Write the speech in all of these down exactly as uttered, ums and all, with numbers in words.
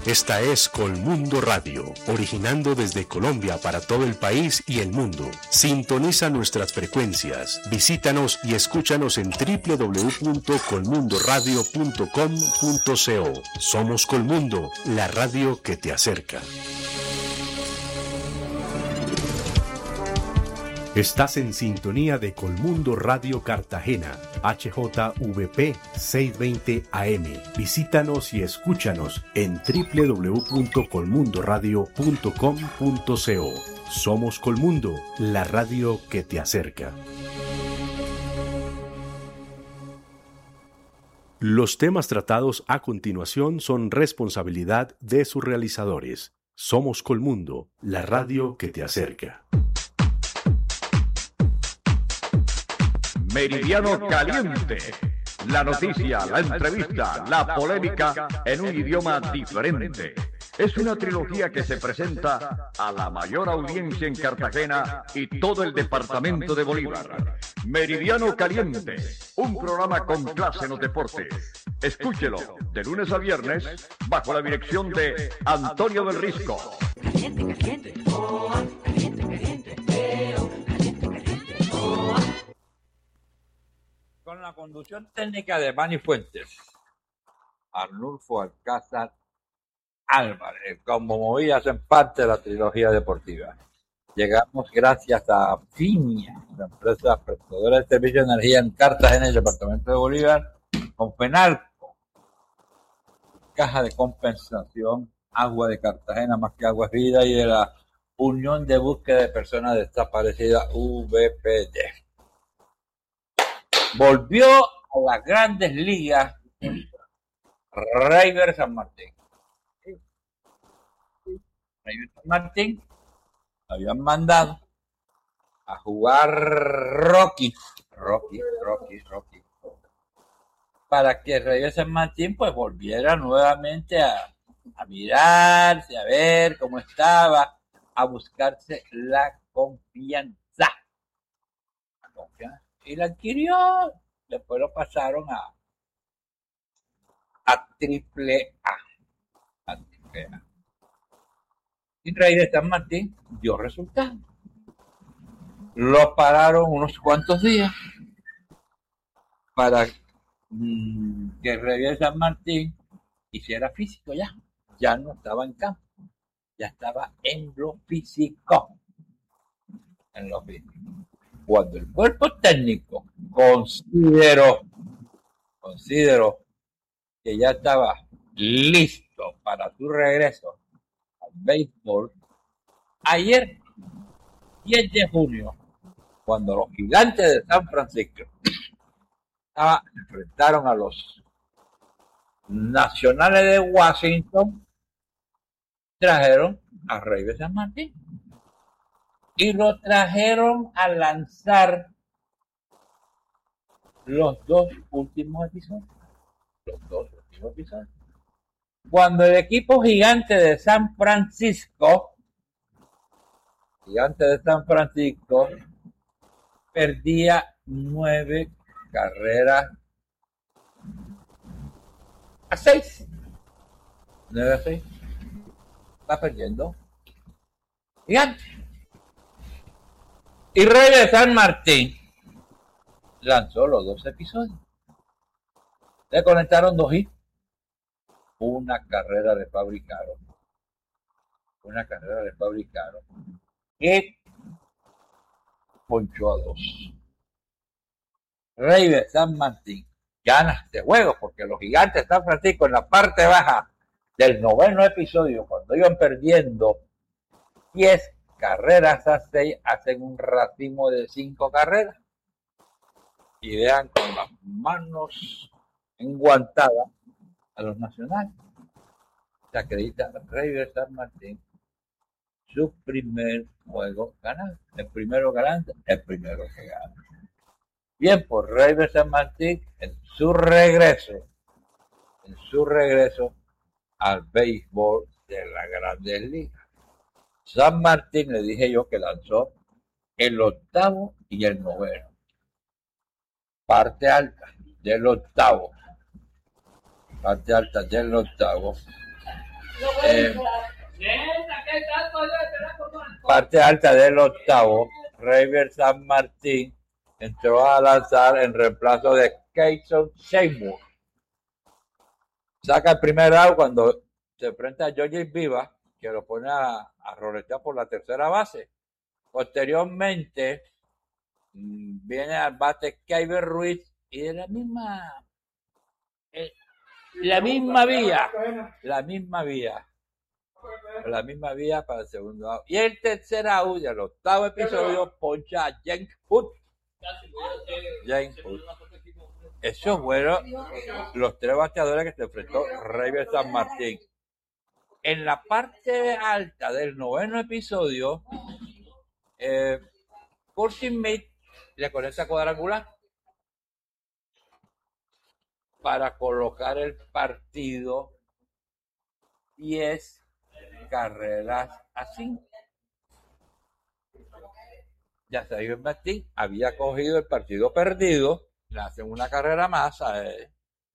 Esta es Colmundo Radio, originando desde Colombia para todo el país y el mundo. Sintoniza nuestras frecuencias, visítanos y escúchanos en doble u doble u doble u punto colmundo radio punto com punto co. Somos Colmundo, la radio que te acerca. Estás en sintonía de Colmundo Radio Cartagena, H J V P seiscientos veinte A M. Visítanos y escúchanos en doble u doble u doble u punto colmundo radio punto com punto co. Somos Colmundo, la radio que te acerca. Los temas tratados a continuación son responsabilidad de sus realizadores. Somos Colmundo, la radio que te acerca. Meridiano Caliente. La noticia, la entrevista, la polémica en un idioma diferente. Es una trilogía que se presenta a la mayor audiencia en Cartagena y todo el departamento de Bolívar. Meridiano Caliente, un programa con clase en los deportes. Escúchelo de lunes a viernes bajo la dirección de Antonio del Risco. Caliente, caliente, oh, caliente, caliente, eh, oh, caliente, caliente, oh. Con la conducción técnica de Manny Fuentes, Arnulfo Alcázar Álvarez, como movidas en parte de la trilogía deportiva. Llegamos gracias a Finia, la empresa prestadora de servicio de energía en Cartagena y el departamento de Bolívar, con Fenalco, Caja de Compensación, Agua de Cartagena, más que agua es vida, y de la Unión de Búsqueda de Personas Desaparecidas, U B P D. Volvió a las grandes ligas Reyber San Martín. Reyber San Martín habían mandado a jugar Rocky, Rocky, Rocky, Rocky, para que Reyber San Martín pues volviera nuevamente a, a mirarse, a ver cómo estaba, a buscarse la confianza. La confianza. Y la adquirió, después lo pasaron a a triple A, a triple A. Y Reyber San Martín dio resultado. Lo pararon unos cuantos días para mmm, que Reyber San Martín hiciera físico ya. Ya no estaba en campo, ya estaba en lo físico. En lo físico. Cuando el cuerpo técnico consideró, consideró que ya estaba listo para su regreso al béisbol, ayer, diez de junio, cuando los Gigantes de San Francisco estaba, enfrentaron a los Nacionales de Washington, trajeron a Reyber San Martín. Y lo trajeron a lanzar los dos últimos episodios. Los dos últimos episodios. Cuando el equipo gigante de San Francisco, gigante de San Francisco, perdía nueve carreras a seis. Nueve a seis. Va perdiendo. Gigante. Y Reyber San Martín lanzó los dos episodios. Le conectaron dos hits. Una carrera le fabricaron. Una carrera le fabricaron. Que ponchó a dos. Reyber San Martín gana este juego porque los Gigantes de San Francisco en la parte baja del noveno episodio, cuando iban perdiendo diez carreras a seis, hacen un racimo de cinco carreras y dejan con las manos enguantadas a los nacionales. Se acredita Reyber San Martín su primer juego ganado, el primero ganante, el primero que gana. Bien por Reyber San Martín en su regreso, en su regreso al béisbol de la Grandes Ligas. San Martín, le dije yo que lanzó el octavo y el noveno. Parte alta del octavo. Parte alta del octavo. Eh, parte alta del octavo, Raver San Martín entró a lanzar en reemplazo de Keyson Seymour. Saca el primer out cuando se enfrenta a Georgie Viva, que lo pone a, a roletear por la tercera base. Posteriormente viene al bate Keiber Ruiz y de la misma eh, la misma vía, la misma vía, la misma vía para el segundo out. Y el tercer out del octavo episodio poncha a James Hood. James Hood. Esos fueron los tres bateadores que se enfrentó Raver San Martín. En la parte alta del noveno episodio, eh, Curtis Meade le conecta cuadrangular para colocar el partido diez carreras a cinco. Ya Javier Martín había cogido el partido perdido, le hacen una carrera más a él.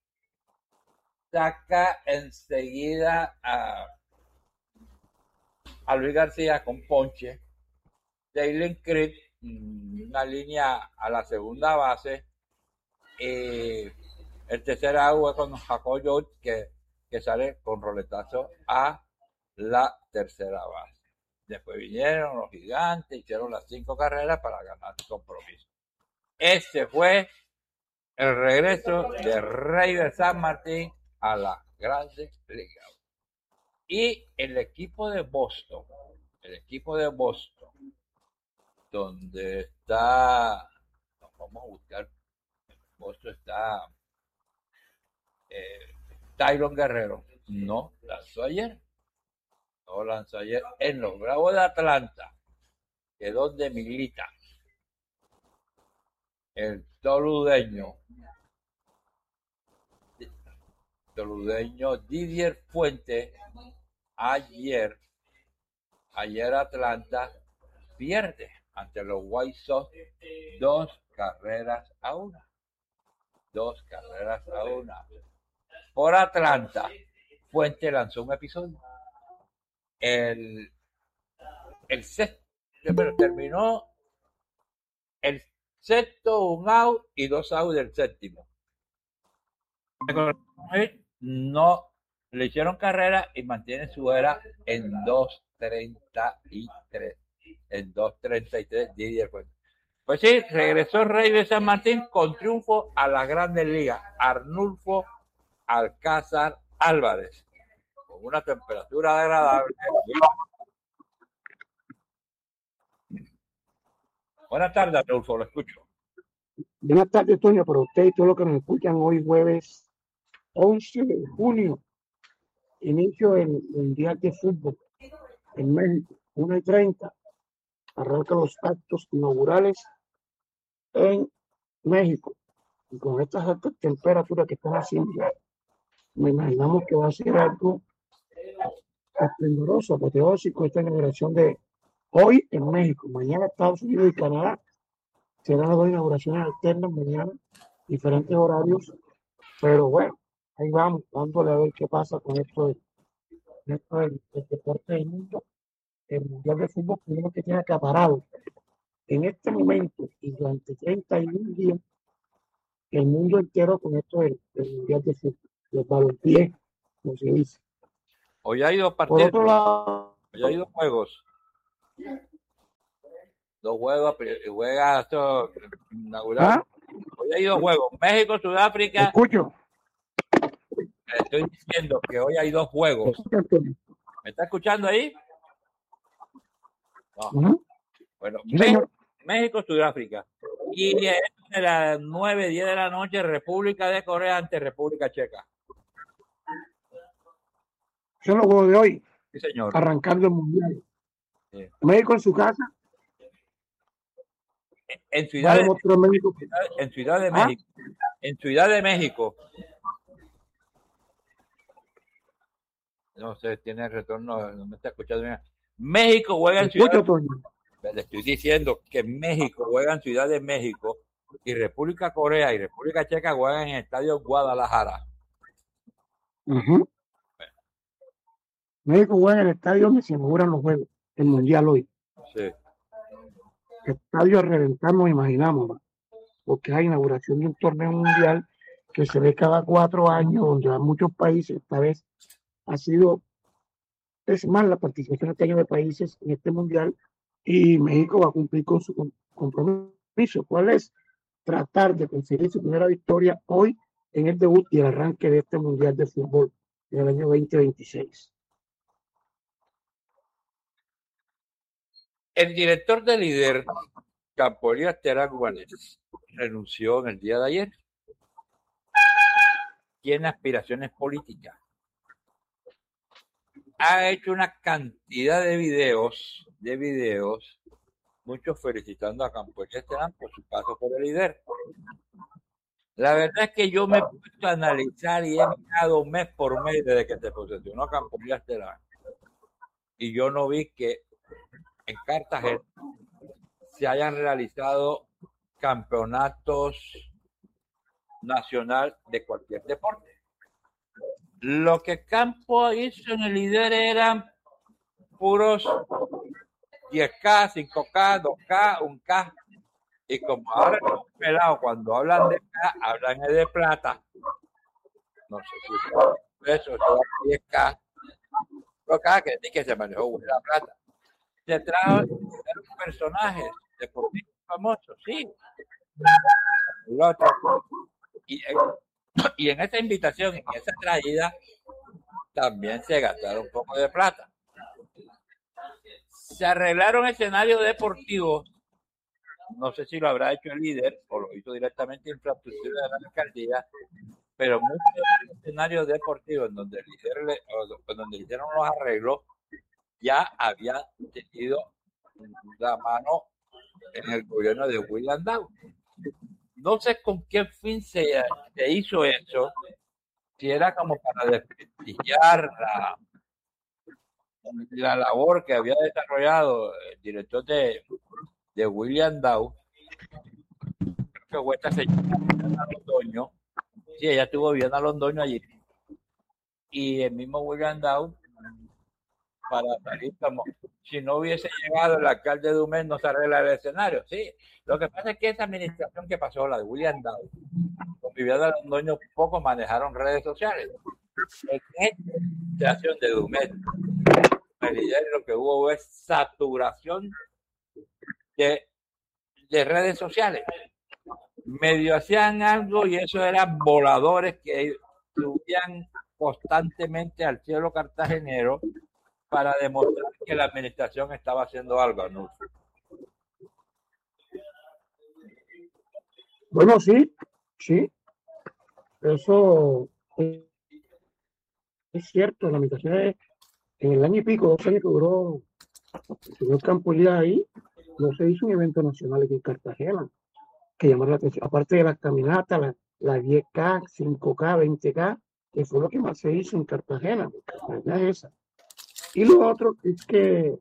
Saca enseguida a, a Luis García con ponche. Jalen Creed, una línea a la segunda base. Eh, el tercer out es con Jacob George, que, que sale con roletazo a la tercera base. Después vinieron los gigantes, hicieron las cinco carreras para ganar el compromiso. Este fue el regreso de Raver San Martín a la Grandes Ligas. Y el equipo de Boston, el equipo de Boston, donde está, nos vamos a buscar, Boston está eh, Tyron Guerrero, no lanzó ayer, no lanzó ayer en los Bravos de Atlanta, que es donde milita el toludeño, toludeño Didier Fuente. Ayer, ayer Atlanta pierde ante los White Sox dos carreras a una. Dos carreras a una. Por Atlanta, Fuente lanzó un episodio. El, el sexto, pero terminó el sexto, un out y dos outs del séptimo. No le hicieron carrera y mantiene su era en dos treinta y tres. En dos treinta y tres, Didier Fuente. Pues sí, regresó Rey de San Martín con triunfo a las Grandes Ligas. Arnulfo Alcázar Álvarez, con una temperatura agradable. Buenas tardes, Arnulfo, lo escucho. Buenas tardes, Toño, para usted y todos los que nos escuchan hoy jueves once de junio, inicio del Mundial de Fútbol en México, una y treinta, arranca los actos inaugurales en México, y con estas altas temperaturas que están haciendo, me imaginamos que va a ser algo esplendoroso, apoteósico esta inauguración de hoy en México. Mañana Estados Unidos y Canadá serán las dos inauguraciones alternas, mañana diferentes horarios, pero bueno, ahí vamos, dándole a ver qué pasa con esto de, esto del, del deporte del mundo, el Mundial de Fútbol, primero que tiene acaparado en este momento y durante treinta y un días el mundo entero con esto del, del Mundial de Fútbol, los balompiés, como se dice. Hoy hay dos Por partidos, otro lado, hoy hay dos juegos. Dos juegos, juega esto inaugural. ¿ah? Hoy hay dos juegos, México, Sudáfrica. Escucho. Estoy diciendo que hoy hay dos juegos. ¿Me está escuchando ahí? No. Uh-huh. Bueno, Sí, México, México, Sudáfrica. Y es de las nueve, diez de la noche, República de Corea ante República Checa. Son los juegos de hoy, Sí, señor. arrancando el Mundial. Sí. México en su casa En va Ciudad a de, demostrar México. en Ciudad de ¿Ah? México. En Ciudad de México. No sé, tiene retorno, no me está escuchando bien. México juega en Ciudad. Escucho, Toño. Le estoy diciendo que México juega en Ciudad de México y República Corea y República Checa juegan en el Estadio Guadalajara. Uh-huh. México juega en el estadio donde se inauguran los juegos, el mundial hoy. Sí. Estadio a reventar, nos imaginamos, ¿no? Porque es la inauguración de un torneo mundial que se ve cada cuatro años, donde van muchos países. Esta vez ha sido, es más, la participación este año de países en este mundial, y México va a cumplir con su com- compromiso. ¿Cuál es? Tratar de conseguir su primera victoria hoy en el debut y el arranque de este mundial de fútbol en el año veinte veintiséis. El director del líder, Campolias Terán Guanés, renunció en el día de ayer. Tiene aspiraciones políticas. Ha hecho una cantidad de videos, de videos, muchos felicitando a Campolias Terán por su paso por el líder. La verdad es que yo me he puesto a analizar y he mirado mes por mes desde que se posesionó Campolias Terán. Y yo no vi que en Cartagena se hayan realizado campeonatos nacional de cualquier deporte. Lo que Campo hizo en el líder eran puros diez K, cinco K, dos K, un K. Y como ahora los pelados cuando hablan de K, hablan de plata. No sé si eso es diez K. Pero cada que dice que se manejó la plata. Se trajo personajes deportistas famosos, sí. El otro. Y, y en esa invitación, en esa traída, también se gastaron un poco de plata. Se arreglaron escenarios deportivos, no sé si lo habrá hecho el líder o lo hizo directamente infraestructura de la alcaldía, pero muchos de los escenarios deportivos en donde, el líder le, o donde hicieron los arreglos ya habían tenido la mano en el gobierno de William Dow. No sé con qué fin se, se hizo eso, si era como para desprestigiar la, la labor que había desarrollado el director de, de William Dow, creo que fue esta señora Viviana Londoño. Sí, ella estuvo Viviana Londoño allí. Y el mismo William Dow, para salir como si no hubiese llegado el alcalde de Dumés, no se arregla el escenario. Sí, lo que pasa es que esa administración que pasó, la de William Dow, con Viviana Londoño, poco manejaron redes sociales. En esta administración de Dumés, lo que hubo es saturación de, de redes sociales. Medio hacían algo y eso eran voladores que subían constantemente al cielo cartagenero para demostrar que la administración estaba haciendo algo, ¿no? Bueno, sí, sí, eso es, es cierto. La administración es, en el año y pico, dos años que duró el señor Campolias ahí, no se hizo un evento nacional aquí en Cartagena que llamara la atención, aparte de las caminatas, la, la diez K, cinco K, veinte K, que fue lo que más se hizo en Cartagena, Cartagena es esa. Y lo otro es que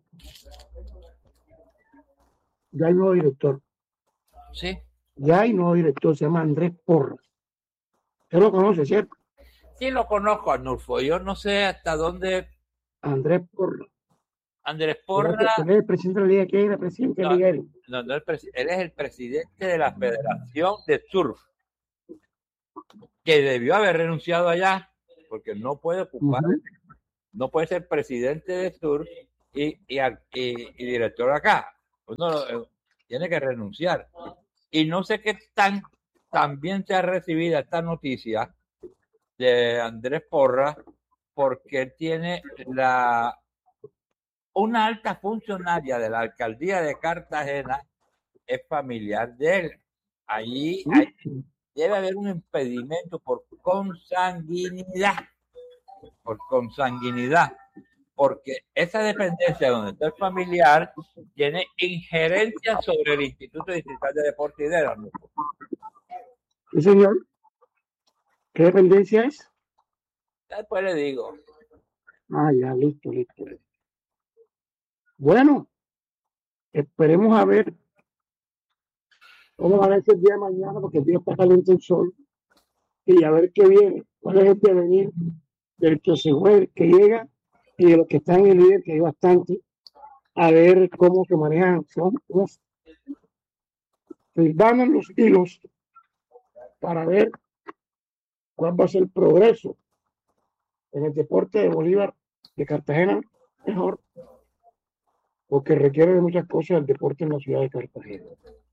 ya hay nuevo director. Sí. Ya hay nuevo director, se llama Andrés Porras. Usted lo conoce, ¿cierto? Sí, lo conozco, Arnulfo. Yo no sé hasta dónde. Andrés Porras. Andrés Porras. Él es el presidente de la Liga, ¿qué es el presidente de la Liga? No, no, el pres él es el presidente de la Federación de Surf, que debió haber renunciado allá, porque no puede ocupar, uh-huh. no puede ser presidente de Surf y, y, y, y director acá. Uno eh, tiene que renunciar. Y no sé qué tan también se ha recibido esta noticia de Andrés Porras, porque él tiene la una alta funcionaria de la alcaldía de Cartagena, es familiar de él. Allí hay, debe haber un impedimento por consanguinidad, por consanguinidad, porque esa dependencia donde está el familiar tiene injerencia sobre el Instituto Distrital de Deporte y de la N U C. Sí, señor. ¿Qué dependencia es? Después le digo. Ah, ya, listo, listo. Bueno, esperemos a ver cómo va a ser el día de mañana, porque el día está caliente el sol, y a ver qué viene, cuál es el devenir del que se juega, que llega y de los que están en el líder, que hay bastante, a ver cómo se manejan, son unos silbanan los hilos para ver cuál va a ser el progreso en el deporte de Bolívar de Cartagena, mejor, porque requiere de muchas cosas el deporte en la ciudad de Cartagena.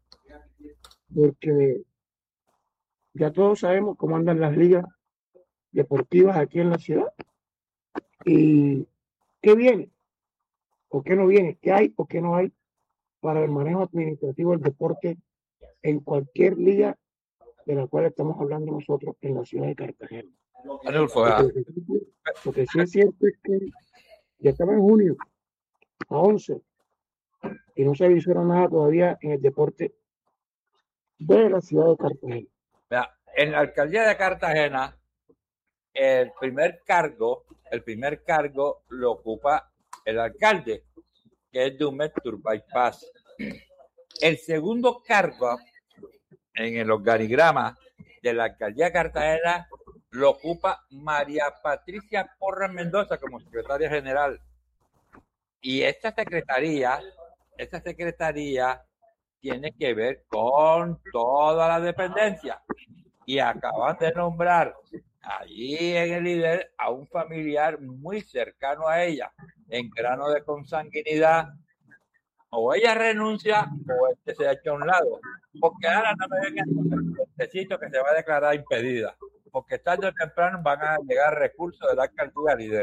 Porque ya todos sabemos cómo andan las ligas deportivas aquí en la ciudad y qué viene o qué no viene, qué hay o qué no hay para el manejo administrativo del deporte en cualquier liga de la cual estamos hablando nosotros en la ciudad de Cartagena. Arnulfo, Porque ah, lo que, sí- lo que sí es cierto es que ya estamos en junio, a once, y no se avisaron nada todavía en el deporte de la ciudad de Cartagena. vea, en la alcaldía de Cartagena, el primer cargo, el primer cargo lo ocupa el alcalde, que es Dumet Turbaypaz. El segundo cargo en el organigrama de la alcaldía de Cartagena lo ocupa María Patricia Porras Mendoza como secretaria general. Y esta secretaría, esta secretaría tiene que ver con toda la dependencia. Y acaban de nombrar allí en el líder a un familiar muy cercano a ella, en grano de consanguinidad. O ella renuncia o este se echa a un lado. Porque ahora no me vengan con el necesito que se va a declarar impedida. Porque tarde o temprano van a llegar recursos de la alcaldía líder.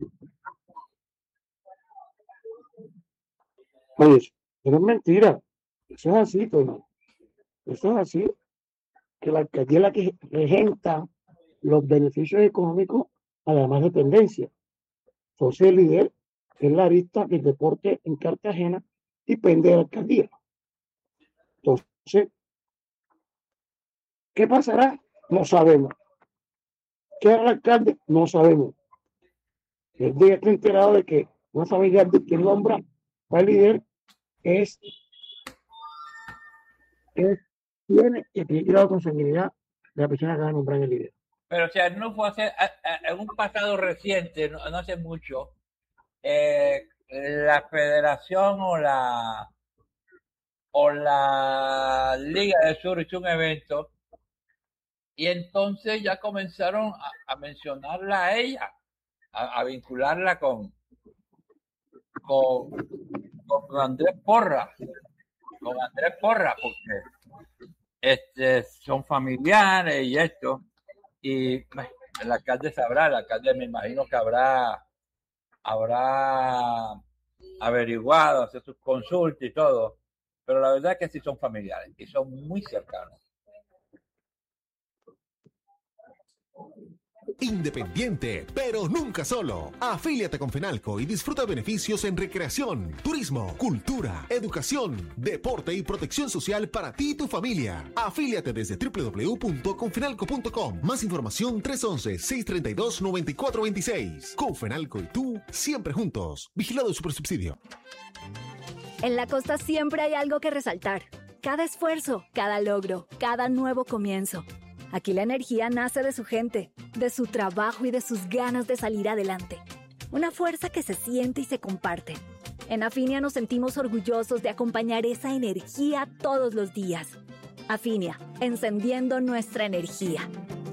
Oye, eso no es mentira. Eso es así, Toño. Eso es así, que la alcaldía es la que regenta los beneficios económicos a la demás dependencia. Entonces el líder es la arista del deporte en Cartagena y pende de la alcaldía. Entonces, ¿qué pasará? No sabemos. ¿Qué hará el alcalde? No sabemos. El día está enterado de que una familia de que nombra para el líder es, es tiene y tiene grado de consanguinidad de la persona que va a nombrar el líder. Pero o sea, no fue hace, a- a- en un pasado reciente, no, no hace mucho, eh, la federación o la o la Liga del Sur hizo un evento y entonces ya comenzaron a, a mencionarla a ella, a, a vincularla con, con, con Andrés Porra, con Andrés Porra, porque este, son familiares y esto. Y bueno, el alcalde sabrá, el alcalde me imagino que habrá, habrá averiguado, hacer sus consultas y todo. Pero la verdad es que sí son familiares y son muy cercanos. Independiente, pero nunca solo. Afíliate con Fenalco y disfruta beneficios en recreación, turismo, cultura, educación, deporte y protección social para ti y tu familia. Afíliate desde doble u doble u doble u punto confenalco punto com. Más información tres once, seis treinta y dos, noventa y cuatro veintiséis. Con Fenalco y tú, siempre juntos. Vigilado Supersubsidio. En la costa siempre hay algo que resaltar. Cada esfuerzo, cada logro, cada nuevo comienzo. Aquí la energía nace de su gente, de su trabajo y de sus ganas de salir adelante. Una fuerza que se siente y se comparte. En Afinia nos sentimos orgullosos de acompañar esa energía todos los días. Afinia, encendiendo nuestra energía.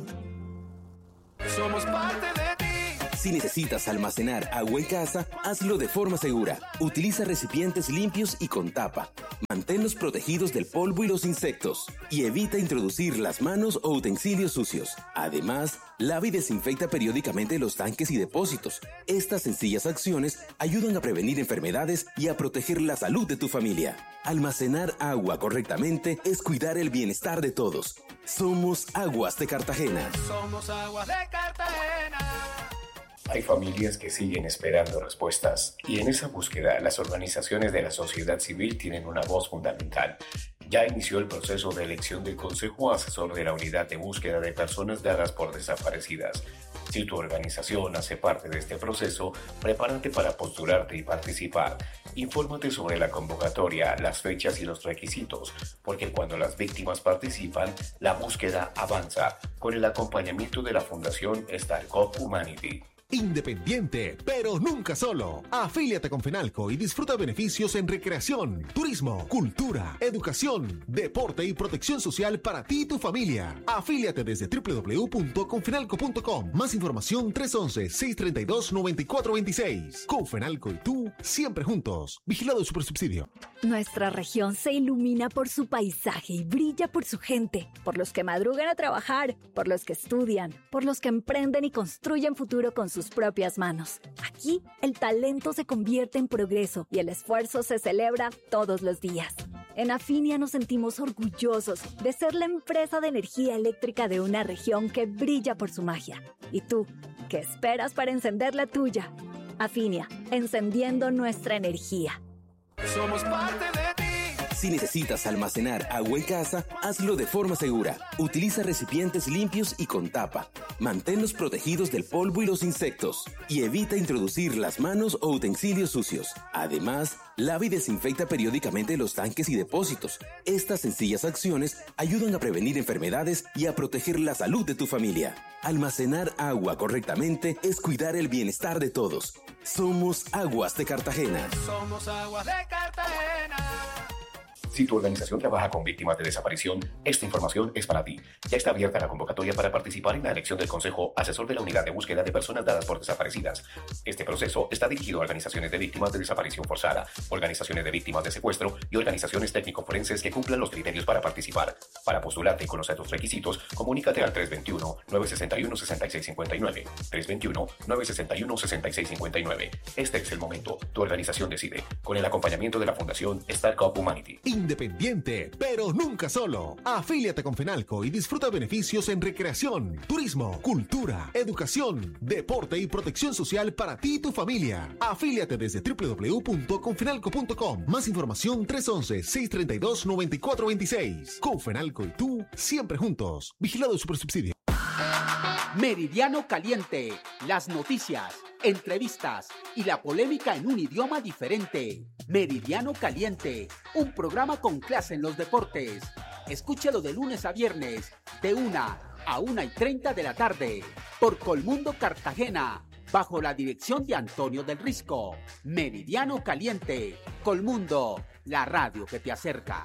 Somos parte de ti. Si necesitas almacenar agua en casa, hazlo de forma segura. Utiliza recipientes limpios y con tapa. Manténlos protegidos del polvo y los insectos. Y evita introducir las manos o utensilios sucios. Además, lava y desinfecta periódicamente los tanques y depósitos. Estas sencillas acciones ayudan a prevenir enfermedades y a proteger la salud de tu familia. Almacenar agua correctamente es cuidar el bienestar de todos. Somos Aguas de Cartagena. Somos Aguas de Cartagena. Hay familias que siguen esperando respuestas y en esa búsqueda las organizaciones de la sociedad civil tienen una voz fundamental. Ya inició el proceso de elección del Consejo Asesor de la Unidad de Búsqueda de Personas Dadas por Desaparecidas. Si tu organización hace parte de este proceso, prepárate para postularte y participar. Infórmate sobre la convocatoria, las fechas y los requisitos, porque cuando las víctimas participan, la búsqueda avanza, con el acompañamiento de la Fundación Startup Humanity. Independiente, pero nunca solo. Afíliate con Fenalco y disfruta beneficios en recreación, turismo, cultura, educación, deporte y protección social para ti y tu familia. Afíliate desde doble u doble u doble u punto confenalco punto com. Más información tres once, seis treinta y dos, noventa y cuatro veintiséis. Confenalco y tú, siempre juntos. Vigilado Supersubsidio. Nuestra región se ilumina por su paisaje y brilla por su gente, por los que madrugan a trabajar, por los que estudian, por los que emprenden y construyen futuro con sus propias manos. Aquí, el talento se convierte en progreso y el esfuerzo se celebra todos los días. En Afinia nos sentimos orgullosos de ser la empresa de energía eléctrica de una región que brilla por su magia. ¿Y tú, qué esperas para encender la tuya? Afinia, encendiendo nuestra energía. Somos parte de ti. Si necesitas almacenar agua en casa, hazlo de forma segura. Utiliza recipientes limpios y con tapa. Manténlos protegidos del polvo y los insectos. Y evita introducir las manos o utensilios sucios. Además, lava y desinfecta periódicamente los tanques y depósitos. Estas sencillas acciones ayudan a prevenir enfermedades y a proteger la salud de tu familia. Almacenar agua correctamente es cuidar el bienestar de todos. Somos Aguas de Cartagena. Somos Aguas de Cartagena. Si tu organización trabaja con víctimas de desaparición, esta información es para ti. Ya está abierta la convocatoria para participar en la elección del Consejo Asesor de la Unidad de Búsqueda de Personas Dadas por Desaparecidas. Este proceso está dirigido a organizaciones de víctimas de desaparición forzada, organizaciones de víctimas de secuestro y organizaciones técnico-forenses que cumplan los criterios para participar. Para postularte y conocer los requisitos, comunícate al tres dos uno, nueve seis uno, seis seis cinco nueve, tres dos uno, nueve seis uno, seis seis cinco nueve. Este es el momento. Tu organización decide. Con el acompañamiento de la Fundación Startup Humanity. Independiente, pero nunca solo. Afíliate con Fenalco y disfruta beneficios en recreación, turismo, cultura, educación, deporte y protección social para ti y tu familia. Afíliate desde doble u doble u doble u punto confenalco punto com. Más información tres once, seis treinta y dos, noventa y cuatro veintiséis. Confenalco y tú, siempre juntos. Vigilado Supersubsidio. Meridiano Caliente, las noticias, entrevistas y la polémica en un idioma diferente. Meridiano Caliente, un programa con clase en los deportes. Escúchalo de lunes a viernes, de una a una y treinta de la tarde, por Colmundo Cartagena, bajo la dirección de Antonio del Risco. Meridiano Caliente, Colmundo, la radio que te acerca.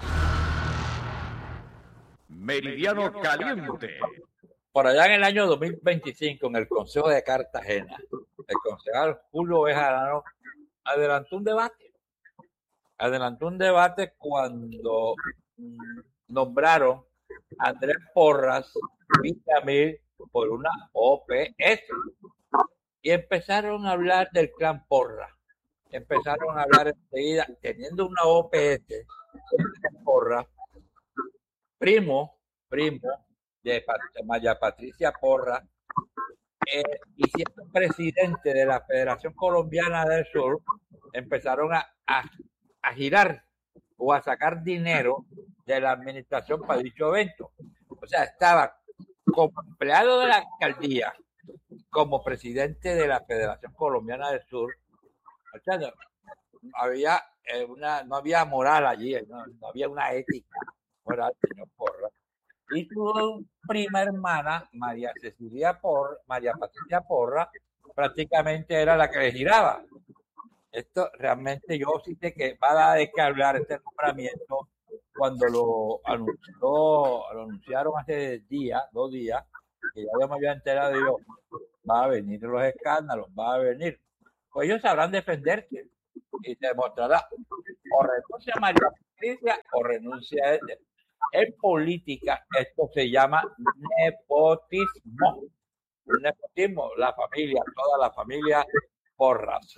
Meridiano Caliente. Por allá en el año dos mil veinticinco, en el Consejo de Cartagena, el concejal Julio Bejarano adelantó un debate. Adelantó un debate cuando mm, nombraron a Andrés Porras Villamil por una O P S. Y empezaron a hablar del clan Porras. Empezaron a hablar enseguida, teniendo una O P S, Porras, primo, primo, de María Patricia Porras, eh, y siendo presidente de la Federación Colombiana del Sur, empezaron a, a, a girar o a sacar dinero de la administración para dicho evento. O sea, estaba como empleado de la alcaldía, como presidente de la Federación Colombiana del Sur. O sea, no, había, eh, una, no había moral allí, no, no había una ética moral, señor Porras. Y su prima hermana, María Cecilia Porra, María Patricia Porra, prácticamente era la que le giraba. Esto realmente yo sí sé que va a dar de qué hablar este nombramiento cuando lo anunció, lo anunciaron hace días, dos días, que ya yo me había enterado de yo, va a venir los escándalos, va a venir. Pues ellos sabrán defenderse y se demostrará o renuncia María Patricia o renuncia él. En política esto se llama nepotismo. Nepotismo, la familia, toda la familia Porras.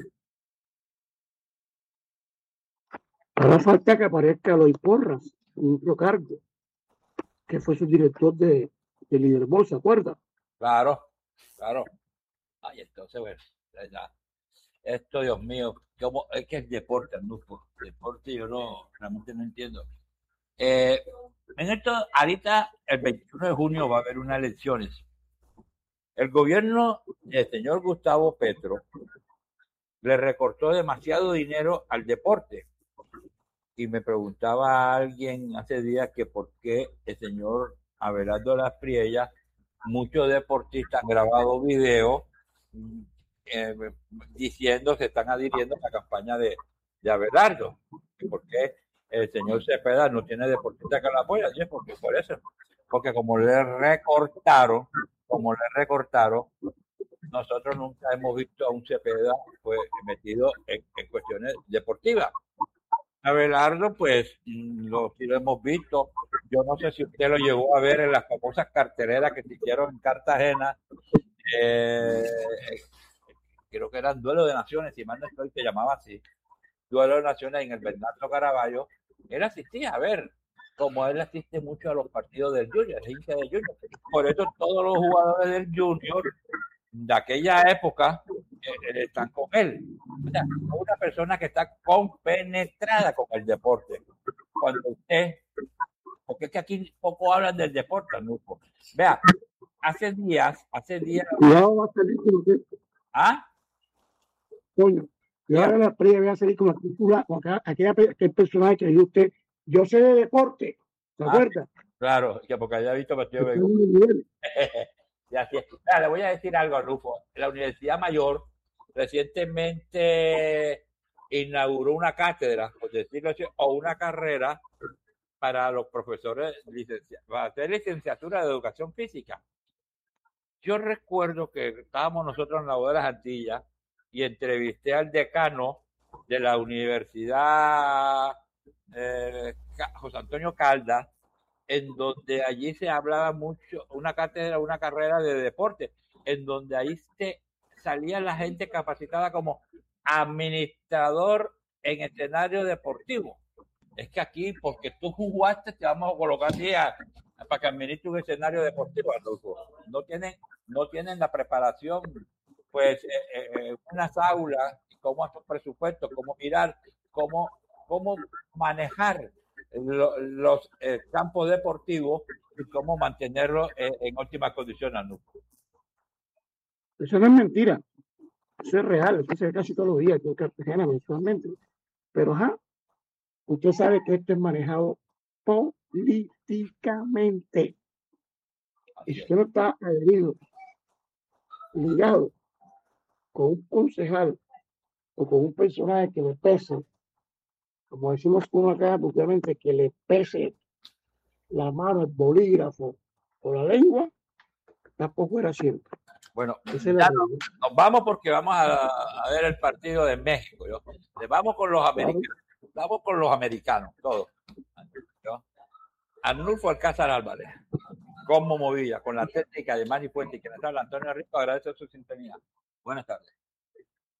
Ahora falta que aparezca Eloy Porras, un otro cargo, que fue su director de, de Lidermol, ¿se acuerda? Claro, claro. Ay, entonces, bueno, ya. Esto, Dios mío, ¿cómo? Es que es deporte, ¿no? Deporte yo no, realmente no entiendo. Eh, en esto, ahorita, el veintiuno de junio va a haber unas elecciones. El gobierno del señor Gustavo Petro le recortó demasiado dinero al deporte. Y me preguntaba a alguien hace días que por qué el señor Abelardo Las Priellas, muchos deportistas han grabado videos eh, diciendo, se están adhiriendo a la campaña de, de Abelardo. Porque el señor Cepeda no tiene deportista que lo apoya, y es porque por eso, porque como le recortaron, como le recortaron, nosotros nunca hemos visto a un Cepeda pues metido en, en cuestiones deportivas. Abelardo, pues, lo, sí lo hemos visto. Yo no sé si usted lo llegó a ver en las famosas carteleras que se hicieron en Cartagena. Eh, creo que eran Duelo de Naciones, si mal no estoy, se llamaba así. Duelo de Naciones en el Bernardo Caraballo. Él asistía, a ver, como él asiste mucho a los partidos del Junior, el hincha del Junior. Por eso todos los jugadores del Junior de aquella época eh, están con él. O sea, una persona que está compenetrada con el deporte. Cuando usted, porque es que aquí poco hablan del deporte, Arnulfo. Vea, hace días, hace días. Cuidado, va a salir con que, ¿Ah? coño, cuidado, la P R I va a salir con la cultura, con aquella, aquella, aquel personaje que dijo usted, yo sé de deporte, ¿se Ah, acuerda? claro, que porque haya visto partido de Está béisbol. en un nivel. Y así es. Mira, le voy a decir algo a Rufo. La Universidad Mayor recientemente inauguró una cátedra, por decirlo así, o una carrera para los profesores licenciados, para hacer licenciatura de educación física. Yo recuerdo que estábamos nosotros en la U de las Antillas y entrevisté al decano de la Universidad eh, José Antonio Caldas, en donde allí se hablaba mucho, una cátedra, una carrera de deporte, en donde ahí se salía la gente capacitada como administrador en escenario deportivo. Es que aquí, porque tú jugaste, te vamos a colocar aquí a, a, para que administre un escenario deportivo, Adolfo. No tienen, no tienen la preparación, pues, eh, eh, unas aulas, cómo hacer presupuestos, cómo mirar, cómo, cómo manejar lo, los eh, campos deportivos y cómo mantenerlos eh, en óptimas condiciones, ¿no? Eso no es mentira, eso es real, eso se ve casi todos los días, yo Cartagena mensualmente. Pero ajá, usted sabe que esto es manejado políticamente. Y si usted no está adherido, ligado con un concejal o con un personaje que le pese, como decimos uno acá, obviamente, que le pese la mano, el bolígrafo o la lengua, está por fuera siempre. Bueno, Esa es ya la no, realidad. nos vamos porque vamos a, a ver el partido de México. ¿yo? Vamos con los americanos, vamos con los americanos, todos. ¿yo? Arnulfo Alcázar Álvarez, cómo movía, con la técnica de Manny Fuente y que nos habla Antonio Rico, agradece su sintonía. Buenas tardes.